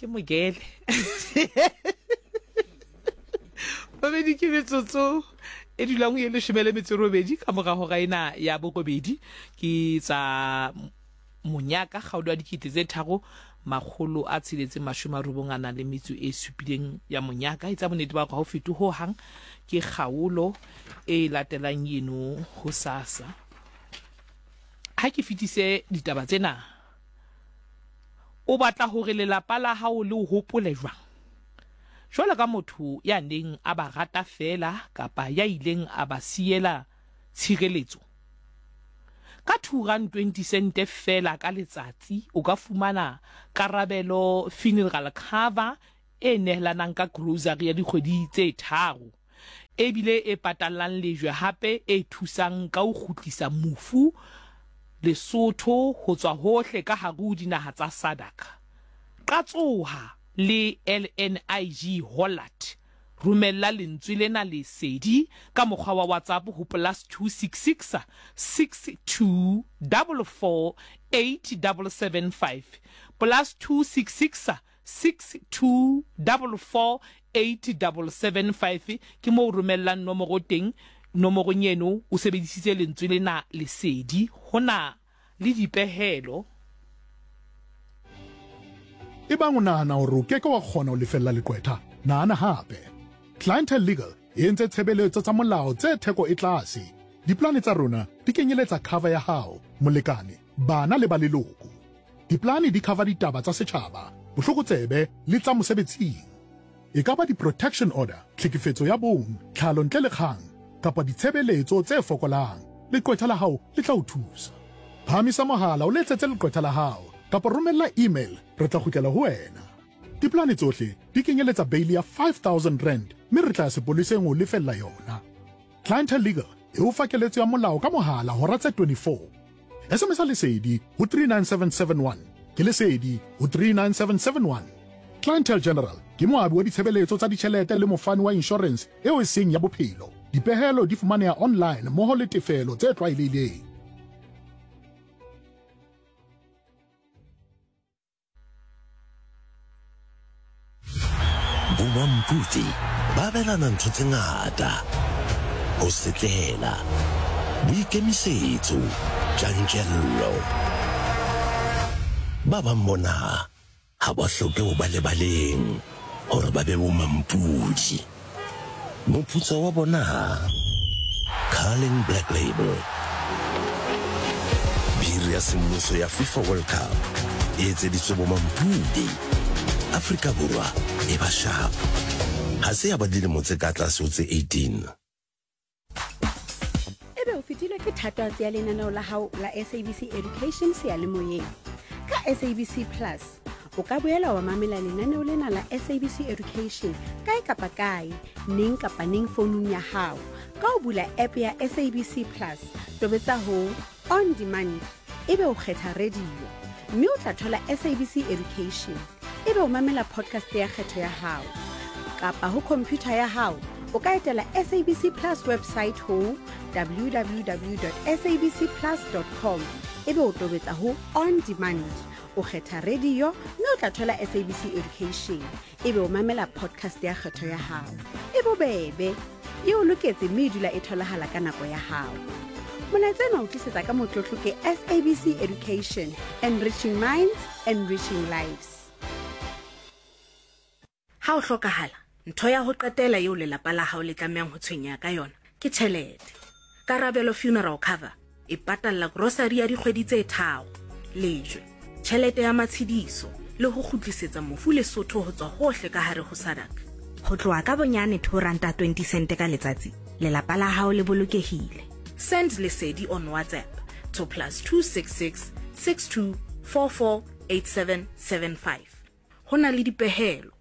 ke mogele babedi ke metsotso e dulang e le shebele metsorobedi ka mora hora ena ya bokobedi ke tsa monyaka kgaolo ya dikete tse tharo makgolo a tshiletse mashumarubongana le metso e supileng ya monyaka itsa bonete ba go fetu ho hang ke kgaolo e latelang eno ho sasa ha ke fitise ditaba tsena o batla hore lelapa la hao le hopole jwang jwalo ka motho ya neng a ba rata fela kapa ya ileng a ba siela tshireletso ka R220 fela ka letsatsi o ka fumana karabelo funeral cover e nehelanang ka grocery ya dikgwedi tse tharo ebile e patalang lejwe hape e thusang ka ho kgutlisa mofu Lesotho ho tswa hohle ka hare dinaha tsa SADC qatsoha le LNIG Holland rumella lentswe lena le sedi ka mokgwa wa WhatsApp ho +266 6244 8775 +266 6244 8775 ke mo rumella nomoro teng nomoro nyeno o sebedisitse lentswe lena le sedi hona le dipehelo Ebang o nahana hore o keke wa kgona ho lefella leqwetha nahana hape Clientele Legal e entse tshebeletso tsa molao tse theko e tlase diplane tsa rona di kenyeletsa cover ya hao molekane bana le ba leloko diplane di cover ditaba tsa setjhaba bohlokotsebe le tsa mosebetsing e ka ba di-protection order tlhekefetso ya bong tlhalo ntle le kgang kapa ditshebeletso tse fokolang leqwetha la hao le tla o thusa phamisa mohala o letsetse leqwetha la hao kapa romella email re tla kgutlela ho wena diplane tsohle di kenyeletsa bail ya R5,000 mme re tla sepoleseng ho lefella yona Clientele Legal e o fa keletso ya molao ka mohala hora tse 24 SMS lesedi ho 39771 ke lesedi ho 39771 Clientele General ke moabi wa ditshebeletso tsa ditjhelete le mofani wa insurance eo e seng ya bophelo dipehelo di fumaneha online mmoho le tefelo tse tlwaelehileng Bomampudi ba belana ntho tse ngata ho setlela boikemisetso tjantjello ba bang bona ha ba hloke ho ba lebaleng hore ba be bomampudi moputso wa bona Carling Black Label biri ya semmuso ya FIFA World Cup e etseditswe bomampudi Afrika Borwa e ba sharp ha se ya ba dilemo tse ka tlase ho tse 18 ebe o fitile ke thatohatsi ya lenaneo la hao la SABC Education seyalemoyeng ka SABC Plus o ka boela wa mamela lenaneo lena la SABC Education kae kapa kae neng kapa neng founung ya hao ka o bula app ya SABC Plus tobetsa ho on demand ebe o kgetha radio mme o tla thola SABC Education ebe o mamela podcast ya kgetho ya hao kapa ho computer ya hao o ka etela SABC Plus website ho www.sabcplus.com ebe o tobetsa ho on demand o kgetha radio mme o tla thola SABC Education ebe o mamela podcast ya kgetho ya hao e bobebe e o loketse mme dula e tholahala ka nako ya hao molaetsena o tlisetsa ka motlotlo ke SABC Education enriching minds enriching lives ha o hlokahala ntho ya ho qetela eo lelapa la hao le tlamehang ho tshwenya ka yona ke tjhelete karabelo funeral cover e patalla grocery ya dikgwedi tse tharo lejwe tjhelete ya matshidiso le ho kgutlisetsa mofu Lesotho ho tswa hohle ka hare ho SADC ho tloha ka bonyane R220 ka letsatsi lelapa la hao le bolokehile send lesedi on WhatsApp to +266 6244 8775 hona le dipehelo